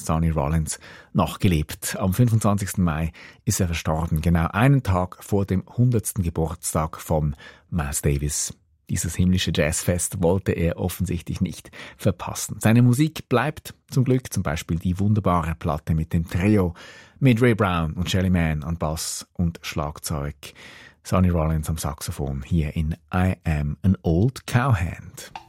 Sonny Rollins noch gelebt. Am 25. Mai ist er verstorben, genau einen Tag vor dem 100. Geburtstag von Miles Davis. Dieses himmlische Jazzfest wollte er offensichtlich nicht verpassen. Seine Musik bleibt zum Glück, zum Beispiel die wunderbare Platte mit dem Trio mit Ray Brown und Shelly Manne an Bass und Schlagzeug. Sonny Rollins am Saxophon hier in I Am an Old Cowhand.